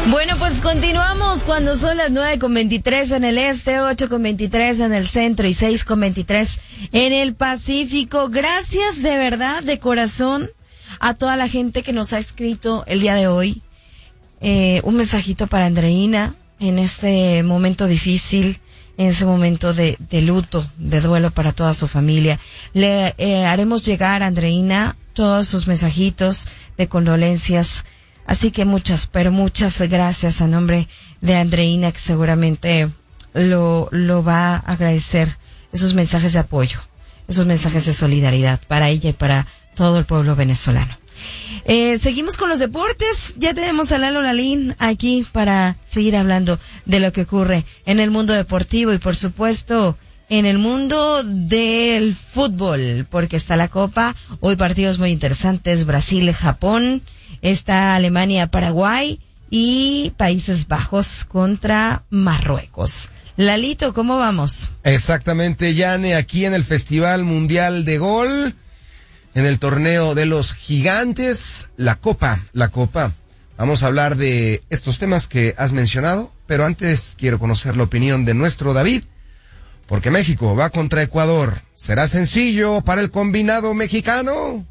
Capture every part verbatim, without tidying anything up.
Bueno, pues continuamos cuando son las nueve con veintitrés en el este, ocho con veintitrés en el centro y seis con veintitrés en el Pacífico. Gracias de verdad, de corazón, a toda la gente que nos ha escrito el día de hoy. Eh, un mensajito para Andreina en este momento difícil, en ese momento de, de luto, de duelo para toda su familia. Le eh, haremos llegar a Andreina todos sus mensajitos de condolencias. Así que muchas, pero muchas gracias a nombre de Andreina, que seguramente lo, lo va a agradecer, esos mensajes de apoyo, esos mensajes de solidaridad para ella y para todo el pueblo venezolano. Eh, seguimos con los deportes. Ya tenemos a Lalo Lalín aquí para seguir hablando de lo que ocurre en el mundo deportivo y, por supuesto, en el mundo del fútbol, porque está la Copa. Hoy partidos muy interesantes: Brasil, Japón. Está Alemania, Paraguay y Países Bajos contra Marruecos. Lalito, ¿cómo vamos? Exactamente, Yane, aquí en el Festival Mundial de Gol, en el torneo de los gigantes, la Copa, la Copa. Vamos a hablar de estos temas que has mencionado, pero antes quiero conocer la opinión de nuestro David, porque México va contra Ecuador. ¿Será sencillo para el combinado mexicano?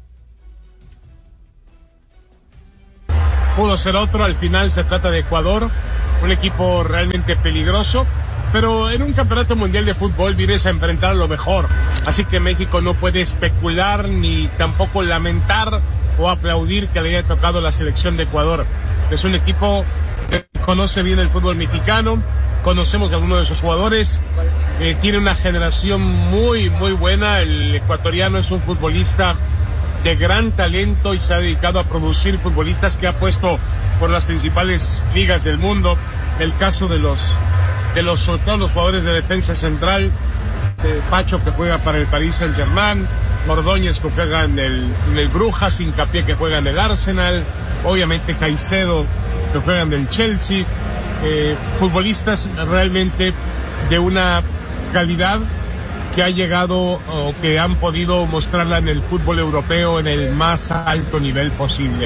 Pudo ser otro, al final se trata de Ecuador, un equipo realmente peligroso, pero en un campeonato mundial de fútbol vienes a enfrentar a lo mejor, así que México no puede especular ni tampoco lamentar o aplaudir que le haya tocado la selección de Ecuador. Es un equipo que conoce bien el fútbol mexicano, conocemos a algunos de sus jugadores, eh, tiene una generación muy, muy buena. El ecuatoriano es un futbolista de gran talento y se ha dedicado a producir futbolistas que ha puesto por las principales ligas del mundo. El caso de los, de los, sobre todo los jugadores de defensa central, de Pacho, que juega para el Paris Saint-Germain, Ordóñez, que juega en el, en el Brujas, Hincapié, que juega en el Arsenal, obviamente Caicedo, que juega en el Chelsea, eh, futbolistas realmente de una calidad que ha llegado o que han podido mostrarla en el fútbol europeo en el más alto nivel posible.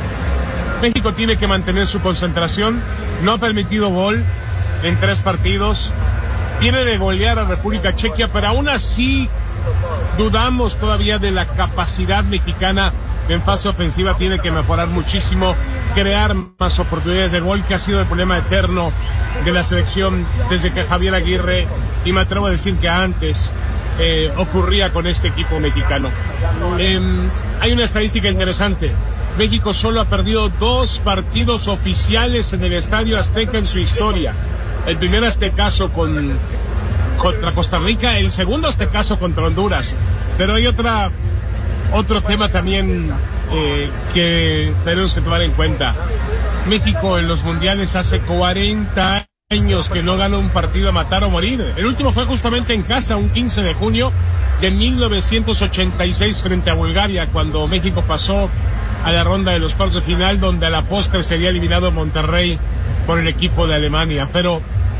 México tiene que mantener su concentración, no ha permitido gol en tres partidos, viene de golear a República Checa, pero aún así dudamos todavía de la capacidad mexicana. En fase ofensiva tiene que mejorar muchísimo, crear más oportunidades de gol, que ha sido el problema eterno de la selección desde que Javier Aguirre, y me atrevo a decir que antes, eh, ocurría con este equipo mexicano. Eh, hay una estadística interesante. México solo ha perdido dos partidos oficiales en el Estadio Azteca en su historia. El primer aztecaso con, contra Costa Rica, el segundo aztecaso contra Honduras. Pero hay otra... Otro tema también eh, que tenemos que tomar en cuenta. México en los mundiales hace cuarenta años que no gana un partido a matar o morir. El último fue justamente en casa, un quince de junio de mil novecientos ochenta y seis frente a Bulgaria, cuando México pasó a la ronda de los cuartos de final, donde a la postre sería eliminado Monterrey por el equipo de Alemania. Pero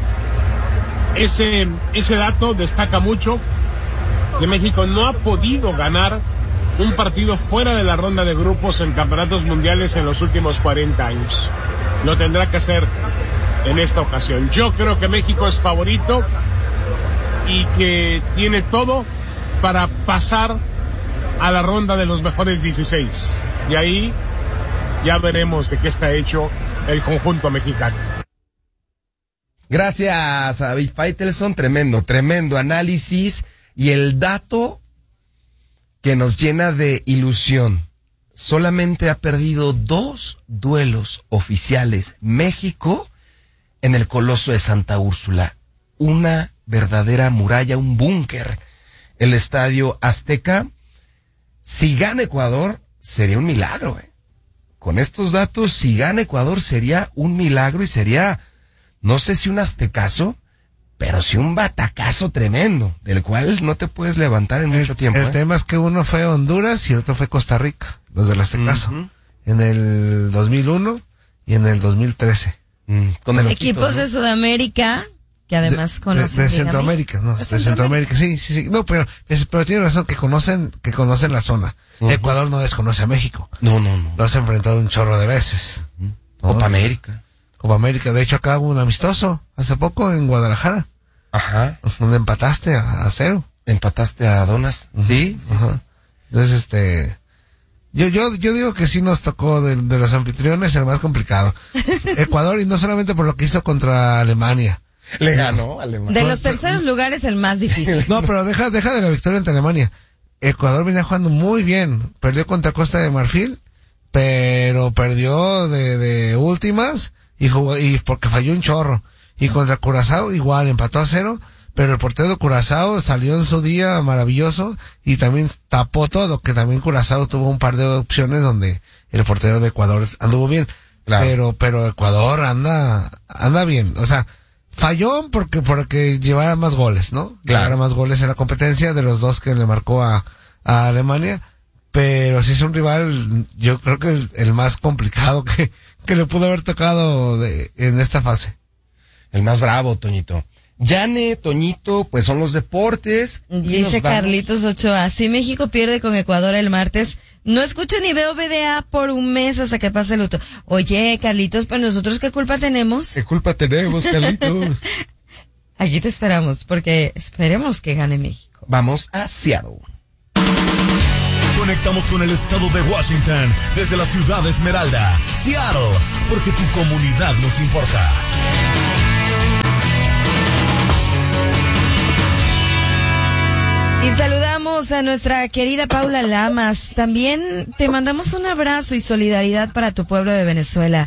ese, ese dato destaca mucho, que México no ha podido ganar un partido fuera de la ronda de grupos en campeonatos mundiales en los últimos cuarenta años. Lo tendrá que hacer en esta ocasión. Yo creo que México es favorito y que tiene todo para pasar a la ronda de los mejores dieciséis. Y ahí ya veremos de qué está hecho el conjunto mexicano. Gracias a David Faitelson, tremendo, tremendo análisis, y el dato que nos llena de ilusión. Solamente ha perdido dos duelos oficiales México en el Coloso de Santa Úrsula. Una verdadera muralla, un búnker. El Estadio Azteca. Si gana Ecuador, sería un milagro, ¿eh? Con estos datos, si gana Ecuador, sería un milagro y sería, no sé si un aztecaso, pero sí un batacazo tremendo, del cual no te puedes levantar en el, mucho tiempo. El ¿eh? tema es que uno fue Honduras y el otro fue Costa Rica, los del aztecaso, uh-huh. En el dos mil uno y en el dos mil trece. Mm, con el equipos ojito, ¿no? De Sudamérica, que además de, conocen. De, de Centroamérica, no, de Centroamérica, sí, sí, sí. No, pero, es, pero tiene razón, que conocen, que conocen la zona. Uh-huh. Ecuador no desconoce a México. No, no, no. Lo has enfrentado un chorro de veces. Uh-huh. ¿No? Copa América. Copa América. De hecho, acá hubo un amistoso hace poco en Guadalajara. Ajá. Donde empataste a, a cero. Empataste a Donas. Uh-huh. Sí, sí, uh-huh. sí. Entonces, este, yo, yo, yo digo que sí nos tocó de, de los anfitriones el más complicado. Ecuador, y no solamente por lo que hizo contra Alemania. Le ganó a Alemania. De los terceros lugares el más difícil. No, pero deja, deja de la victoria ante Alemania. Ecuador venía jugando muy bien. Perdió contra Costa de Marfil, pero perdió de, de últimas y jugó, y porque falló un chorro. Y contra Curazao igual, empató a cero, pero el portero de Curazao salió en su día maravilloso y también tapó todo, que también Curazao tuvo un par de opciones donde el portero de Ecuador anduvo bien. Claro. Pero, pero Ecuador anda, anda bien. O sea, falló porque, porque llevara más goles, ¿no? Claro. Llevara más goles en la competencia de los dos que le marcó a, a Alemania. Pero sí es un rival, yo creo que el, el más complicado que, que le pudo haber tocado de, en esta fase. El más bravo, Toñito. Yane, Toñito, pues son los deportes. Dice Carlitos Ochoa, si México pierde con Ecuador el martes, no escucho ni veo B D A por un mes hasta que pase el luto. Oye, Carlitos, pues nosotros ¿qué culpa tenemos? ¿Qué culpa tenemos, Carlitos? Aquí te esperamos, porque esperemos que gane México. Vamos a Seattle. Conectamos con el estado de Washington desde la ciudad de Esmeralda, Seattle, porque tu comunidad nos importa. Y saludamos a nuestra querida Paula Lamas. También te mandamos un abrazo y solidaridad para tu pueblo de Venezuela.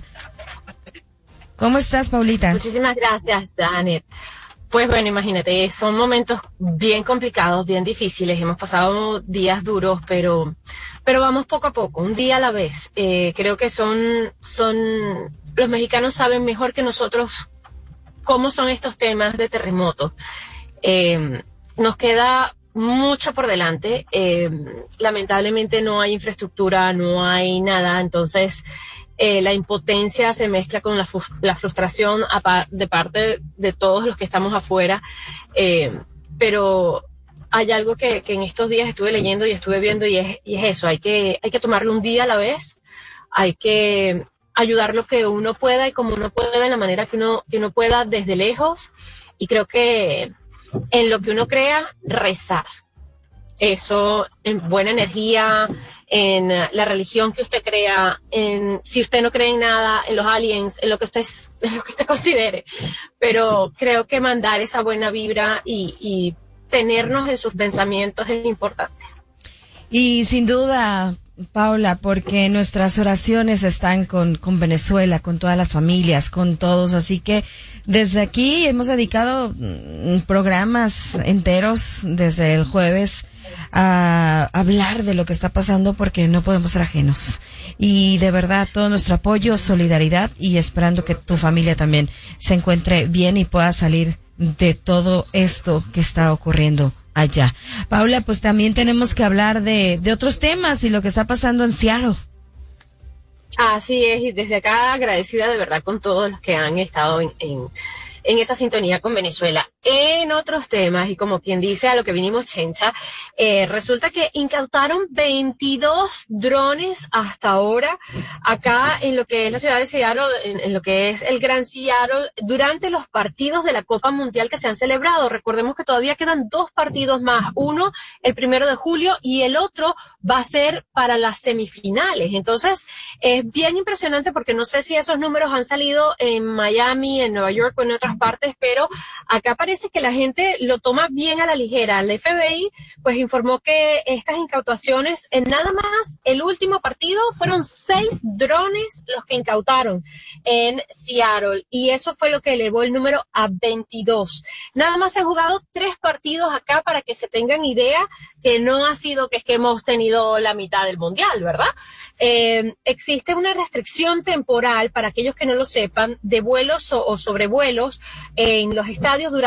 ¿Cómo estás, Paulita? Muchísimas gracias, Janet. Pues bueno, imagínate, son momentos bien complicados, bien difíciles. Hemos pasado días duros, pero, pero vamos poco a poco, un día a la vez. Eh, creo que son, son, los mexicanos saben mejor que nosotros cómo son estos temas de terremotos. Eh, nos queda mucho por delante. Eh, lamentablemente no hay infraestructura, no hay nada, entonces eh, la impotencia se mezcla con la, la frustración de parte de todos los que estamos afuera. Eh, pero hay algo que, que en estos días estuve leyendo y estuve viendo y es, y es eso, hay que, hay que tomarlo un día a la vez, hay que ayudar lo que uno pueda y como uno pueda, en la manera que uno, que uno pueda desde lejos, y creo que en lo que uno crea, rezar. Eso, en buena energía, en la religión que usted crea, en si usted no cree en nada, en los aliens, en lo que usted, en lo que usted considere. Pero creo que mandar esa buena vibra y, y tenernos en sus pensamientos es importante. Y sin duda, Paula, porque nuestras oraciones están con, con Venezuela, con todas las familias, con todos, así que desde aquí hemos dedicado programas enteros desde el jueves a hablar de lo que está pasando porque no podemos ser ajenos. Y de verdad, todo nuestro apoyo, solidaridad y esperando que tu familia también se encuentre bien y pueda salir de todo esto que está ocurriendo allá. Paula, pues también tenemos que hablar de, de otros temas y lo que está pasando en Seattle. Así es, y desde acá agradecida de verdad con todos los que han estado en, en, en esa sintonía con Venezuela. En otros temas, y como quien dice a lo que vinimos, Chencha, eh, resulta que incautaron veintidós drones hasta ahora acá en lo que es la ciudad de Seattle, en, en lo que es el Gran Seattle, durante los partidos de la Copa Mundial que se han celebrado. Recordemos que todavía quedan dos partidos más, uno el primero de julio y el otro va a ser para las semifinales. Entonces, es bien impresionante porque no sé si esos números han salido en Miami, en Nueva York o en otras partes, pero acá parece que la gente lo toma bien a la ligera. La F B I pues informó que estas incautaciones, en nada más el último partido, fueron seis drones los que incautaron en Seattle, y eso fue lo que elevó el número a veintidós. Nada más se han jugado tres partidos acá para que se tengan idea que no ha sido que es que hemos tenido la mitad del mundial, ¿verdad? Eh, existe una restricción temporal, para aquellos que no lo sepan, de vuelos o, o sobrevuelos en los estadios durante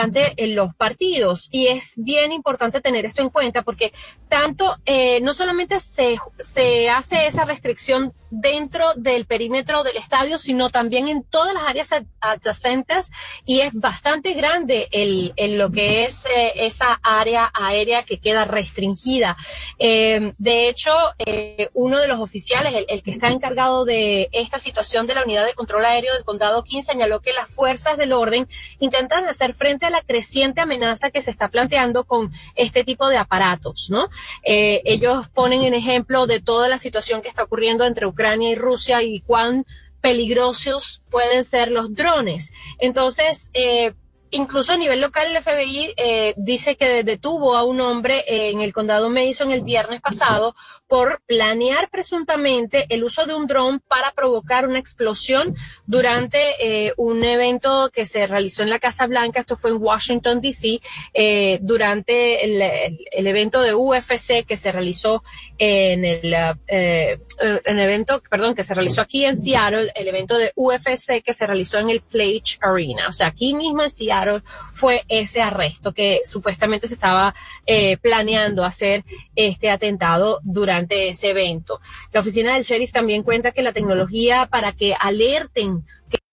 durante eh, los partidos. Y es bien importante tener esto en cuenta porque tanto, eh, no solamente se, se hace esa restricción dentro del perímetro del estadio, sino también en todas las áreas adyacentes, y es bastante grande el, el lo que es eh, esa área aérea que queda restringida. Eh, de hecho, eh, uno de los oficiales, el, el que está encargado de esta situación de la unidad de control aéreo del condado King, señaló que las fuerzas del orden intentan hacer frente a la creciente amenaza que se está planteando con este tipo de aparatos, ¿no? Eh, ellos ponen en ejemplo de toda la situación que está ocurriendo entre Ucrania y Rusia y cuán peligrosos pueden ser los drones. Entonces, eh, incluso a nivel local, el F B I eh, dice que detuvo a un hombre eh, en el condado Mason el viernes pasado por planear presuntamente el uso de un dron para provocar una explosión durante eh, un evento que se realizó en la Casa Blanca. Esto fue en Washington, D C, eh, durante el, el, el evento de U F C que se realizó en el, eh, el evento, perdón, que se realizó aquí en Seattle, el evento de U F C que se realizó en el Pledge Arena. O sea, aquí mismo en Seattle fue ese arresto que supuestamente se estaba eh, planeando hacer este atentado durante ese evento. La oficina del sheriff también cuenta que la tecnología para que alerten que